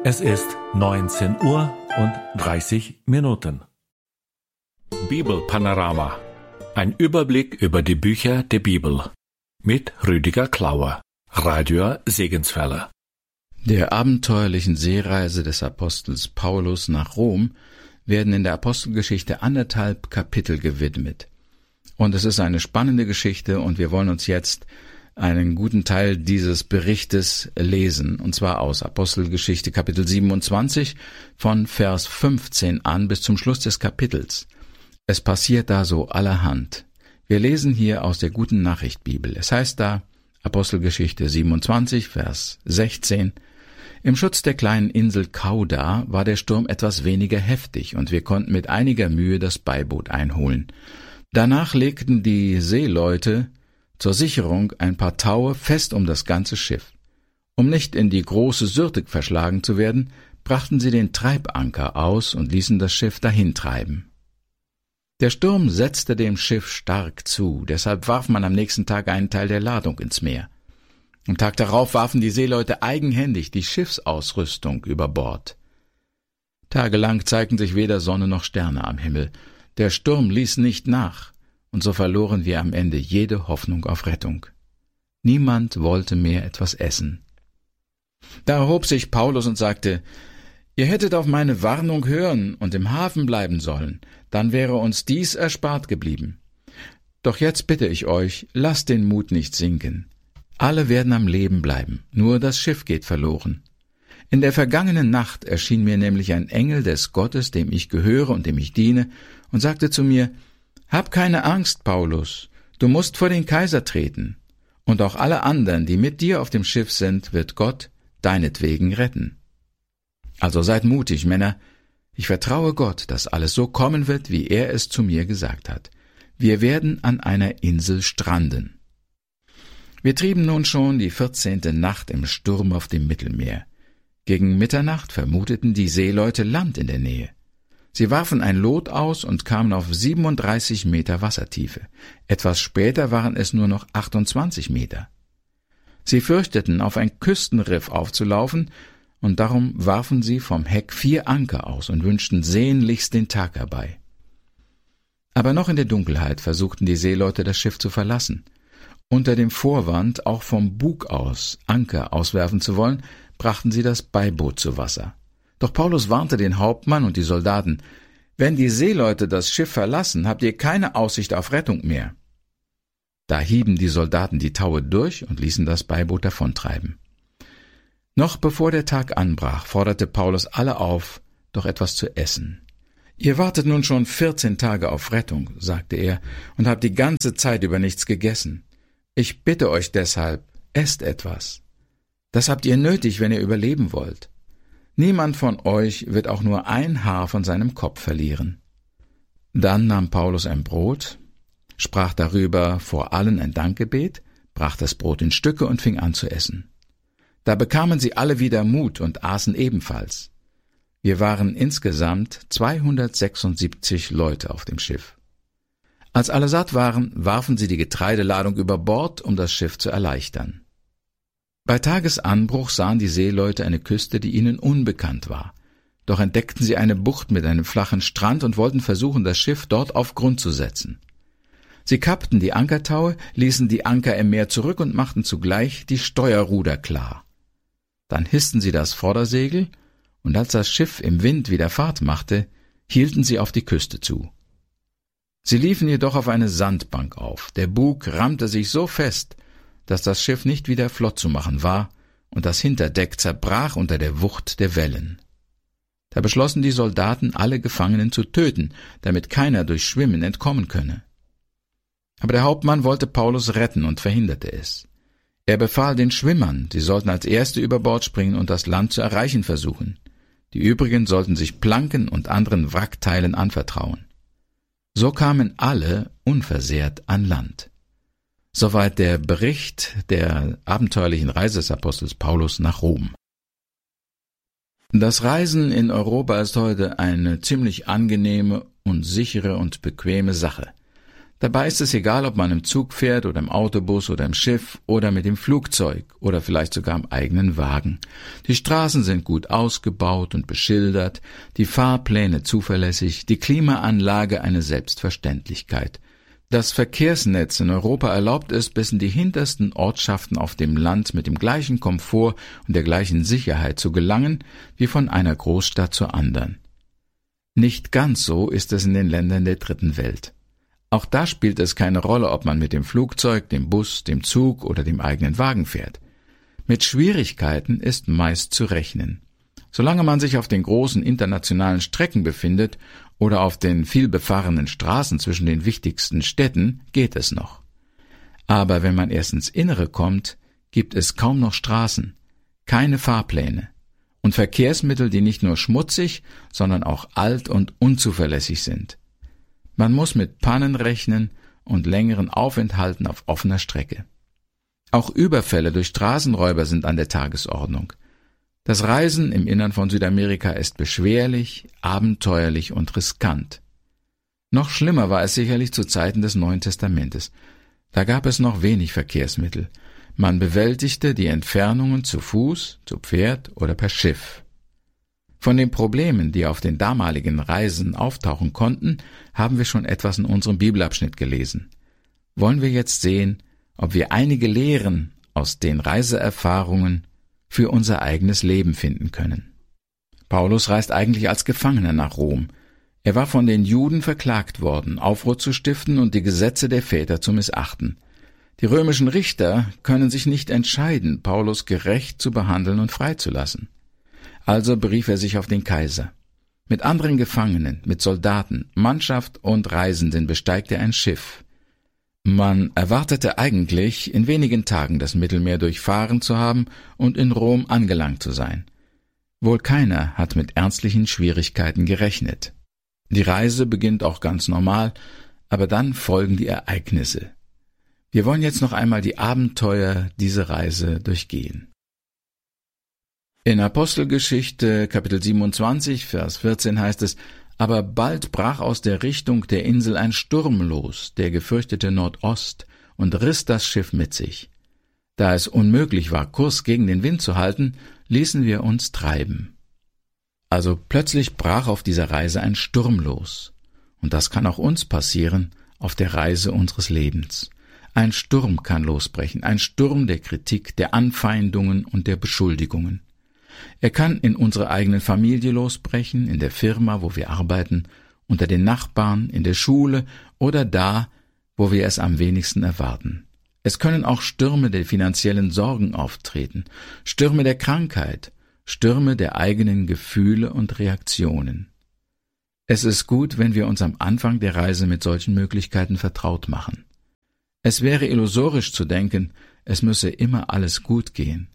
Es ist 19 Uhr und 30 Minuten. Bibelpanorama. Ein Überblick über die Bücher der Bibel. Mit Rüdiger Klauer, Radio Segenswelle. Der abenteuerlichen Seereise des Apostels Paulus nach Rom werden in der Apostelgeschichte 1,5 Kapitel gewidmet. Und es ist eine spannende Geschichte und wir wollen uns jetzt einen guten Teil dieses Berichtes lesen, und zwar aus Apostelgeschichte Kapitel 27 von Vers 15 an bis zum Schluss des Kapitels. Es passiert da so allerhand. Wir lesen hier aus der Guten Nachricht Bibel. Es heißt da, Apostelgeschichte 27, Vers 16, im Schutz der kleinen Insel Kauda war der Sturm etwas weniger heftig und wir konnten mit einiger Mühe das Beiboot einholen. Danach legten die Seeleute zur Sicherung ein paar Taue fest um das ganze Schiff. Um nicht in die große Syrte verschlagen zu werden, brachten sie den Treibanker aus und ließen das Schiff dahintreiben. Der Sturm setzte dem Schiff stark zu, deshalb warf man am nächsten Tag einen Teil der Ladung ins Meer. Am Tag darauf warfen die Seeleute eigenhändig die Schiffsausrüstung über Bord. Tagelang zeigten sich weder Sonne noch Sterne am Himmel. Der Sturm ließ nicht nach, und so verloren wir am Ende jede Hoffnung auf Rettung. Niemand wollte mehr etwas essen. Da erhob sich Paulus und sagte, »Ihr hättet auf meine Warnung hören und im Hafen bleiben sollen, dann wäre uns dies erspart geblieben. Doch jetzt bitte ich euch, lasst den Mut nicht sinken. Alle werden am Leben bleiben, nur das Schiff geht verloren. In der vergangenen Nacht erschien mir nämlich ein Engel des Gottes, dem ich gehöre und dem ich diene, und sagte zu mir, »Hab keine Angst, Paulus, du musst vor den Kaiser treten, und auch alle anderen, die mit dir auf dem Schiff sind, wird Gott deinetwegen retten. Also seid mutig, Männer, ich vertraue Gott, dass alles so kommen wird, wie er es zu mir gesagt hat. Wir werden an einer Insel stranden.« Wir trieben nun schon die 14. Nacht im Sturm auf dem Mittelmeer. Gegen Mitternacht vermuteten die Seeleute Land in der Nähe. Sie warfen ein Lot aus und kamen auf 37 Meter Wassertiefe. Etwas später waren es nur noch 28 Meter. Sie fürchteten, auf ein Küstenriff aufzulaufen, und darum warfen sie vom Heck 4 Anker aus und wünschten sehnlichst den Tag herbei. Aber noch in der Dunkelheit versuchten die Seeleute, das Schiff zu verlassen. Unter dem Vorwand, auch vom Bug aus Anker auswerfen zu wollen, brachten sie das Beiboot zu Wasser. Doch Paulus warnte den Hauptmann und die Soldaten, »Wenn die Seeleute das Schiff verlassen, habt ihr keine Aussicht auf Rettung mehr.« Da hieben die Soldaten die Taue durch und ließen das Beiboot davontreiben. Noch bevor der Tag anbrach, forderte Paulus alle auf, doch etwas zu essen. »Ihr wartet nun schon 14 Tage auf Rettung«, sagte er, »und habt die ganze Zeit über nichts gegessen. Ich bitte euch deshalb, esst etwas. Das habt ihr nötig, wenn ihr überleben wollt. Niemand von euch wird auch nur ein Haar von seinem Kopf verlieren.« Dann nahm Paulus ein Brot, sprach darüber vor allen ein Dankgebet, brach das Brot in Stücke und fing an zu essen. Da bekamen sie alle wieder Mut und aßen ebenfalls. Wir waren insgesamt 276 Leute auf dem Schiff. Als alle satt waren, warfen sie die Getreideladung über Bord, um das Schiff zu erleichtern. Bei Tagesanbruch sahen die Seeleute eine Küste, die ihnen unbekannt war. Doch entdeckten sie eine Bucht mit einem flachen Strand und wollten versuchen, das Schiff dort auf Grund zu setzen. Sie kappten die Ankertaue, ließen die Anker im Meer zurück und machten zugleich die Steuerruder klar. Dann hissten sie das Vordersegel, und als das Schiff im Wind wieder Fahrt machte, hielten sie auf die Küste zu. Sie liefen jedoch auf eine Sandbank auf. Der Bug rammte sich so fest, dass das Schiff nicht wieder flott zu machen war, und das Hinterdeck zerbrach unter der Wucht der Wellen. Da beschlossen die Soldaten, alle Gefangenen zu töten, damit keiner durch Schwimmen entkommen könne. Aber der Hauptmann wollte Paulus retten und verhinderte es. Er befahl den Schwimmern, sie sollten als Erste über Bord springen und das Land zu erreichen versuchen. Die übrigen sollten sich Planken und anderen Wrackteilen anvertrauen. So kamen alle unversehrt an Land. Soweit der Bericht der abenteuerlichen Reise des Apostels Paulus nach Rom. Das Reisen in Europa ist heute eine ziemlich angenehme und sichere und bequeme Sache. Dabei ist es egal, ob man im Zug fährt oder im Autobus oder im Schiff oder mit dem Flugzeug oder vielleicht sogar im eigenen Wagen. Die Straßen sind gut ausgebaut und beschildert, die Fahrpläne zuverlässig, die Klimaanlage eine Selbstverständlichkeit. Das Verkehrsnetz in Europa erlaubt es, bis in die hintersten Ortschaften auf dem Land mit dem gleichen Komfort und der gleichen Sicherheit zu gelangen, wie von einer Großstadt zur anderen. Nicht ganz so ist es in den Ländern der Dritten Welt. Auch da spielt es keine Rolle, ob man mit dem Flugzeug, dem Bus, dem Zug oder dem eigenen Wagen fährt. Mit Schwierigkeiten ist meist zu rechnen. Solange man sich auf den großen internationalen Strecken befindet oder auf den vielbefahrenen Straßen zwischen den wichtigsten Städten, geht es noch. Aber wenn man erst ins Innere kommt, gibt es kaum noch Straßen, keine Fahrpläne und Verkehrsmittel, die nicht nur schmutzig, sondern auch alt und unzuverlässig sind. Man muss mit Pannen rechnen und längeren Aufenthalten auf offener Strecke. Auch Überfälle durch Straßenräuber sind an der Tagesordnung. Das Reisen im Innern von Südamerika ist beschwerlich, abenteuerlich und riskant. Noch schlimmer war es sicherlich zu Zeiten des Neuen Testamentes. Da gab es noch wenig Verkehrsmittel. Man bewältigte die Entfernungen zu Fuß, zu Pferd oder per Schiff. Von den Problemen, die auf den damaligen Reisen auftauchen konnten, haben wir schon etwas in unserem Bibelabschnitt gelesen. Wollen wir jetzt sehen, ob wir einige Lehren aus den Reiseerfahrungen für unser eigenes Leben finden können. Paulus reist eigentlich als Gefangener nach Rom. Er war von den Juden verklagt worden, Aufruhr zu stiften und die Gesetze der Väter zu missachten. Die römischen Richter können sich nicht entscheiden, Paulus gerecht zu behandeln und freizulassen. Also berief er sich auf den Kaiser. Mit anderen Gefangenen, mit Soldaten, Mannschaft und Reisenden besteigt er ein Schiff. Man erwartete eigentlich, in wenigen Tagen das Mittelmeer durchfahren zu haben und in Rom angelangt zu sein. Wohl keiner hat mit ernstlichen Schwierigkeiten gerechnet. Die Reise beginnt auch ganz normal, aber dann folgen die Ereignisse. Wir wollen jetzt noch einmal die Abenteuer dieser Reise durchgehen. In Apostelgeschichte, Kapitel 27, Vers 14 heißt es, aber bald brach aus der Richtung der Insel ein Sturm los, der gefürchtete Nordost, und riss das Schiff mit sich. Da es unmöglich war, Kurs gegen den Wind zu halten, ließen wir uns treiben. Also plötzlich brach auf dieser Reise ein Sturm los. Und das kann auch uns passieren auf der Reise unseres Lebens. Ein Sturm kann losbrechen, ein Sturm der Kritik, der Anfeindungen und der Beschuldigungen. Er kann in unserer eigenen Familie losbrechen, in der Firma, wo wir arbeiten, unter den Nachbarn, in der Schule oder da, wo wir es am wenigsten erwarten. Es können auch Stürme der finanziellen Sorgen auftreten, Stürme der Krankheit, Stürme der eigenen Gefühle und Reaktionen. Es ist gut, wenn wir uns am Anfang der Reise mit solchen Möglichkeiten vertraut machen. Es wäre illusorisch zu denken, es müsse immer alles gut gehen.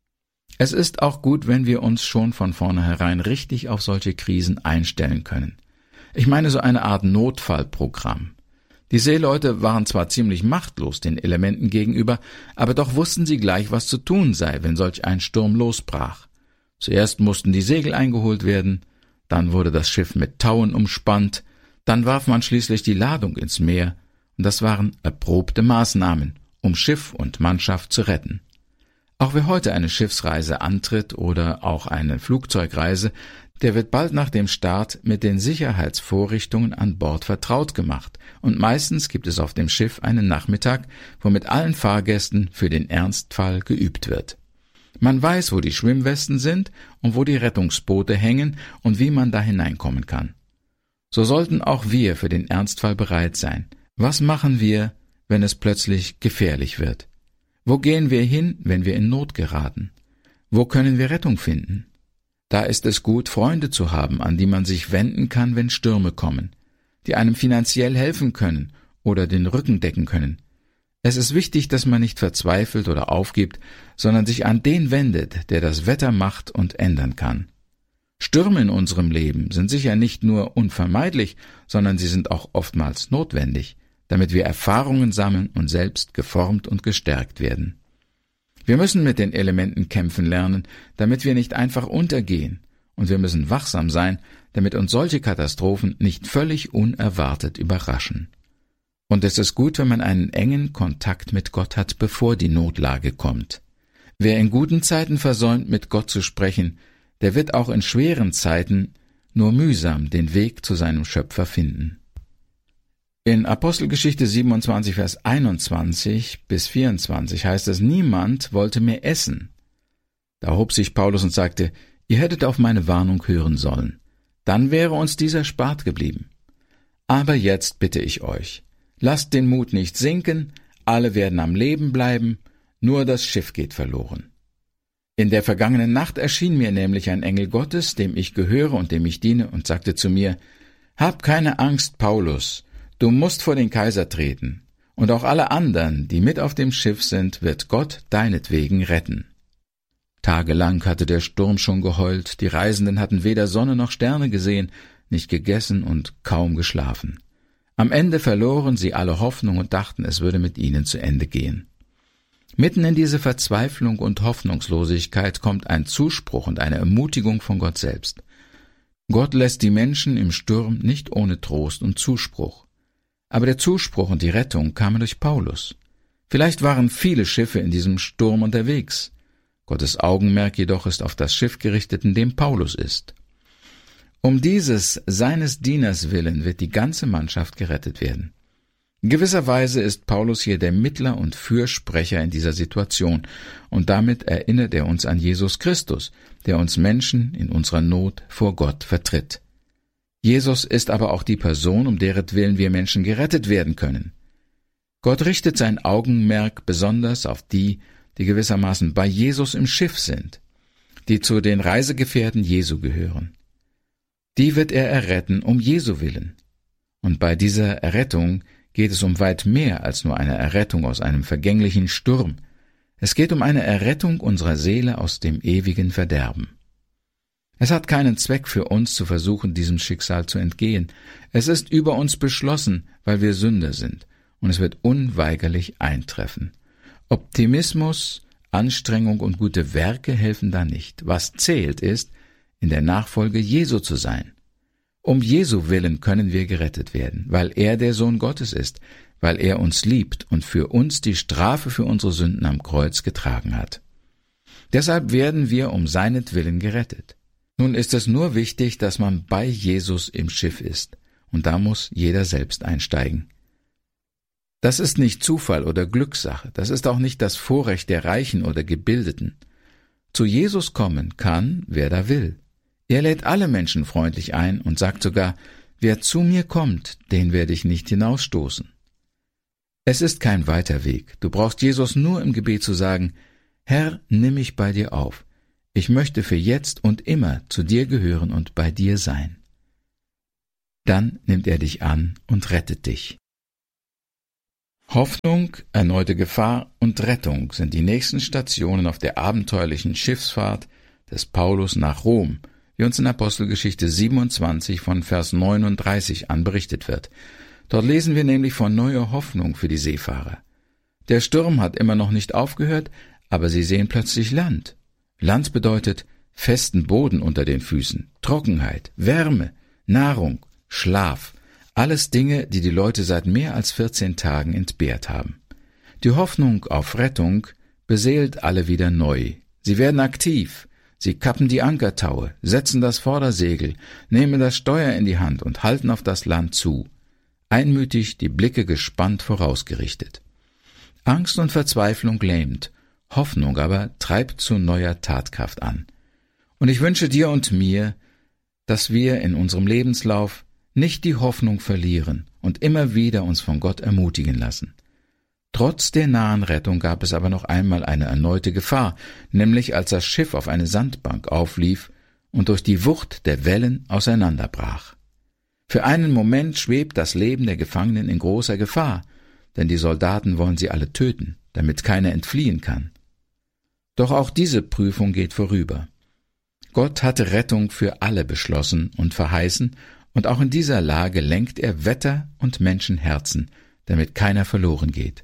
Es ist auch gut, wenn wir uns schon von vornherein richtig auf solche Krisen einstellen können. Ich meine so eine Art Notfallprogramm. Die Seeleute waren zwar ziemlich machtlos den Elementen gegenüber, aber doch wussten sie gleich, was zu tun sei, wenn solch ein Sturm losbrach. Zuerst mussten die Segel eingeholt werden, dann wurde das Schiff mit Tauen umspannt, dann warf man schließlich die Ladung ins Meer, und das waren erprobte Maßnahmen, um Schiff und Mannschaft zu retten. Auch wer heute eine Schiffsreise antritt oder auch eine Flugzeugreise, der wird bald nach dem Start mit den Sicherheitsvorrichtungen an Bord vertraut gemacht, und meistens gibt es auf dem Schiff einen Nachmittag, wo mit allen Fahrgästen für den Ernstfall geübt wird. Man weiß, wo die Schwimmwesten sind und wo die Rettungsboote hängen und wie man da hineinkommen kann. So sollten auch wir für den Ernstfall bereit sein. Was machen wir, wenn es plötzlich gefährlich wird? Wo gehen wir hin, wenn wir in Not geraten? Wo können wir Rettung finden? Da ist es gut, Freunde zu haben, an die man sich wenden kann, wenn Stürme kommen, die einem finanziell helfen können oder den Rücken decken können. Es ist wichtig, dass man nicht verzweifelt oder aufgibt, sondern sich an den wendet, der das Wetter macht und ändern kann. Stürme in unserem Leben sind sicher nicht nur unvermeidlich, sondern sie sind auch oftmals notwendig, damit wir Erfahrungen sammeln und selbst geformt und gestärkt werden. Wir müssen mit den Elementen kämpfen lernen, damit wir nicht einfach untergehen, und wir müssen wachsam sein, damit uns solche Katastrophen nicht völlig unerwartet überraschen. Und es ist gut, wenn man einen engen Kontakt mit Gott hat, bevor die Notlage kommt. Wer in guten Zeiten versäumt, mit Gott zu sprechen, der wird auch in schweren Zeiten nur mühsam den Weg zu seinem Schöpfer finden. In Apostelgeschichte 27, Vers 21 bis 24 heißt es, niemand wollte mehr essen. Da hob sich Paulus und sagte, ihr hättet auf meine Warnung hören sollen. Dann wäre uns dieser erspart geblieben. Aber jetzt bitte ich euch, lasst den Mut nicht sinken, alle werden am Leben bleiben, nur das Schiff geht verloren. In der vergangenen Nacht erschien mir nämlich ein Engel Gottes, dem ich gehöre und dem ich diene, und sagte zu mir, hab keine Angst, Paulus, du musst vor den Kaiser treten, und auch alle anderen, die mit auf dem Schiff sind, wird Gott deinetwegen retten. Tagelang hatte der Sturm schon geheult, die Reisenden hatten weder Sonne noch Sterne gesehen, nicht gegessen und kaum geschlafen. Am Ende verloren sie alle Hoffnung und dachten, es würde mit ihnen zu Ende gehen. Mitten in diese Verzweiflung und Hoffnungslosigkeit kommt ein Zuspruch und eine Ermutigung von Gott selbst. Gott lässt die Menschen im Sturm nicht ohne Trost und Zuspruch. Aber der Zuspruch und die Rettung kamen durch Paulus. Vielleicht waren viele Schiffe in diesem Sturm unterwegs. Gottes Augenmerk jedoch ist auf das Schiff gerichtet, in dem Paulus ist. Um dieses seines Dieners willen wird die ganze Mannschaft gerettet werden. In gewisser Weise ist Paulus hier der Mittler und Fürsprecher in dieser Situation, und damit erinnert er uns an Jesus Christus, der uns Menschen in unserer Not vor Gott vertritt. Jesus ist aber auch die Person, um deretwillen wir Menschen gerettet werden können. Gott richtet sein Augenmerk besonders auf die gewissermaßen bei Jesus im Schiff sind, die zu den Reisegefährten Jesu gehören. Die wird er erretten um Jesu willen. Und bei dieser Errettung geht es um weit mehr als nur eine Errettung aus einem vergänglichen Sturm. Es geht um eine Errettung unserer Seele aus dem ewigen Verderben. Es hat keinen Zweck für uns zu versuchen, diesem Schicksal zu entgehen. Es ist über uns beschlossen, weil wir Sünder sind, und es wird unweigerlich eintreffen. Optimismus, Anstrengung und gute Werke helfen da nicht. Was zählt ist, in der Nachfolge Jesu zu sein. Um Jesu willen können wir gerettet werden, weil er der Sohn Gottes ist, weil er uns liebt und für uns die Strafe für unsere Sünden am Kreuz getragen hat. Deshalb werden wir um seinetwillen gerettet. Nun ist es nur wichtig, dass man bei Jesus im Schiff ist, und da muss jeder selbst einsteigen. Das ist nicht Zufall oder Glückssache, das ist auch nicht das Vorrecht der Reichen oder Gebildeten. Zu Jesus kommen kann, wer da will. Er lädt alle Menschen freundlich ein und sagt sogar, wer zu mir kommt, den werde ich nicht hinausstoßen. Es ist kein weiter Weg. Du brauchst Jesus nur im Gebet zu sagen, Herr, nimm mich bei dir auf. Ich möchte für jetzt und immer zu dir gehören und bei dir sein. Dann nimmt er dich an und rettet dich. Hoffnung, erneute Gefahr und Rettung sind die nächsten Stationen auf der abenteuerlichen Schiffsfahrt des Paulus nach Rom, wie uns in Apostelgeschichte 27 von Vers 39 an berichtet wird. Dort lesen wir nämlich von neuer Hoffnung für die Seefahrer. Der Sturm hat immer noch nicht aufgehört, aber sie sehen plötzlich Land. Land bedeutet festen Boden unter den Füßen, Trockenheit, Wärme, Nahrung, Schlaf, alles Dinge, die die Leute seit mehr als 14 Tagen entbehrt haben. Die Hoffnung auf Rettung beseelt alle wieder neu. Sie werden aktiv. Sie kappen die Ankertaue, setzen das Vordersegel, nehmen das Steuer in die Hand und halten auf das Land zu, einmütig die Blicke gespannt vorausgerichtet. Angst und Verzweiflung lähmt, Hoffnung aber treibt zu neuer Tatkraft an. Und ich wünsche dir und mir, dass wir in unserem Lebenslauf nicht die Hoffnung verlieren und immer wieder uns von Gott ermutigen lassen. Trotz der nahen Rettung gab es aber noch einmal eine erneute Gefahr, nämlich als das Schiff auf eine Sandbank auflief und durch die Wucht der Wellen auseinanderbrach. Für einen Moment schwebt das Leben der Gefangenen in großer Gefahr, denn die Soldaten wollen sie alle töten, damit keiner entfliehen kann. Doch auch diese Prüfung geht vorüber. Gott hatte Rettung für alle beschlossen und verheißen, und auch in dieser Lage lenkt er Wetter und Menschenherzen, damit keiner verloren geht.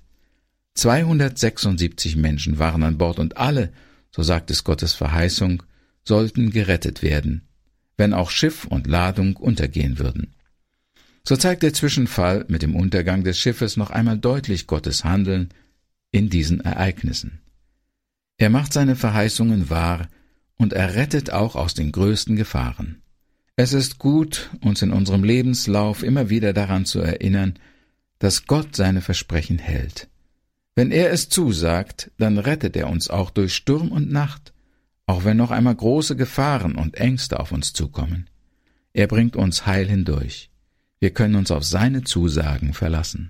276 Menschen waren an Bord und alle, so sagt es Gottes Verheißung, sollten gerettet werden, wenn auch Schiff und Ladung untergehen würden. So zeigt der Zwischenfall mit dem Untergang des Schiffes noch einmal deutlich Gottes Handeln in diesen Ereignissen. Er macht seine Verheißungen wahr und er rettet auch aus den größten Gefahren. Es ist gut, uns in unserem Lebenslauf immer wieder daran zu erinnern, dass Gott seine Versprechen hält. Wenn er es zusagt, dann rettet er uns auch durch Sturm und Nacht, auch wenn noch einmal große Gefahren und Ängste auf uns zukommen. Er bringt uns heil hindurch. Wir können uns auf seine Zusagen verlassen.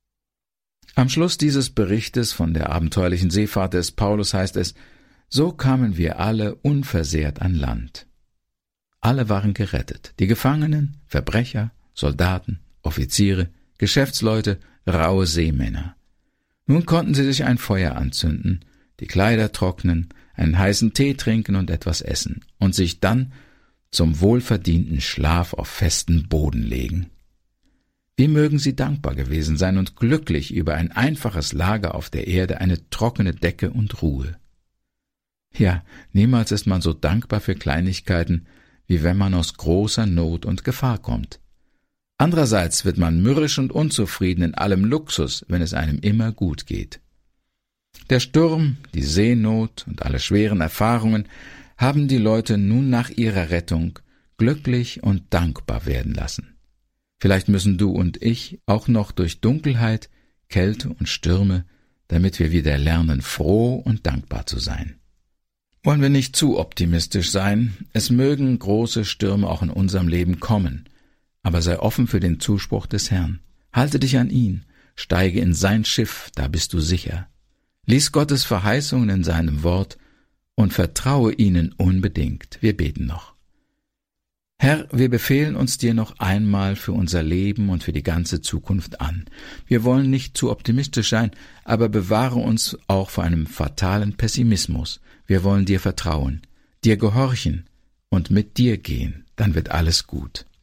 Am Schluss dieses Berichtes von der abenteuerlichen Seefahrt des Paulus heißt es: So kamen wir alle unversehrt an Land. Alle waren gerettet, die Gefangenen, Verbrecher, Soldaten, Offiziere, Geschäftsleute, raue Seemänner. Nun konnten sie sich ein Feuer anzünden, die Kleider trocknen, einen heißen Tee trinken und etwas essen und sich dann zum wohlverdienten Schlaf auf festen Boden legen. Wie mögen sie dankbar gewesen sein und glücklich über ein einfaches Lager auf der Erde, eine trockene Decke und Ruhe. Ja, niemals ist man so dankbar für Kleinigkeiten, wie wenn man aus großer Not und Gefahr kommt. Andererseits wird man mürrisch und unzufrieden in allem Luxus, wenn es einem immer gut geht. Der Sturm, die Seenot und alle schweren Erfahrungen haben die Leute nun nach ihrer Rettung glücklich und dankbar werden lassen. Vielleicht müssen du und ich auch noch durch Dunkelheit, Kälte und Stürme, damit wir wieder lernen, froh und dankbar zu sein. Wollen wir nicht zu optimistisch sein, es mögen große Stürme auch in unserem Leben kommen, aber sei offen für den Zuspruch des Herrn. Halte dich an ihn, steige in sein Schiff, da bist du sicher. Lies Gottes Verheißungen in seinem Wort und vertraue ihnen unbedingt. Wir beten noch. Herr, wir befehlen uns dir noch einmal für unser Leben und für die ganze Zukunft an. Wir wollen nicht zu optimistisch sein, aber bewahre uns auch vor einem fatalen Pessimismus. Wir wollen dir vertrauen, dir gehorchen und mit dir gehen, dann wird alles gut.